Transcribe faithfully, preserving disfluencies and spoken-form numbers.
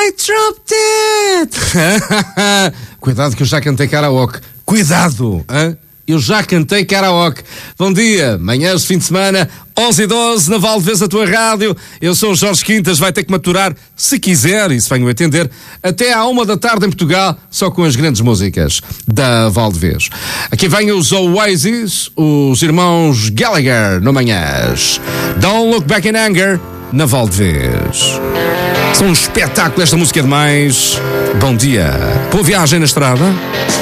I dropped it. Cuidado que eu já cantei karaoke. Cuidado, hein? Eu já cantei karaoke. Bom dia, manhãs de fim de semana, onze e doze, na Valdevez, a tua rádio. Eu sou o Jorge Quintas, vai ter que maturar, se quiser, e se venham entender, até à uma da tarde em Portugal, só com as grandes músicas da Valdevez. Aqui vêm os Oasis, os irmãos Gallagher, no Manhãs. Don't Look Back in Anger, na Valdevez. São um espetáculo, esta música é demais. Bom dia. Boa viagem na estrada.